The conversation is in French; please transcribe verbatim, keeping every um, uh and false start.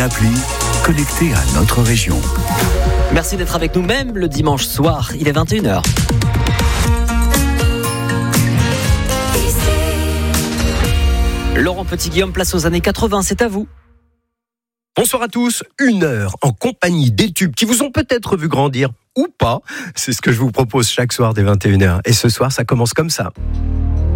appli, connecté à notre région. Merci d'être avec nous même le dimanche soir, il est vingt et une heures. Laurent Petit-Guillaume, place aux années quatre-vingts, c'est à vous. Bonsoir à tous, une heure en compagnie des tubes qui vous ont peut-être vu grandir ou pas. C'est ce que je vous propose chaque soir dès vingt et une heures. Et ce soir, ça commence comme ça.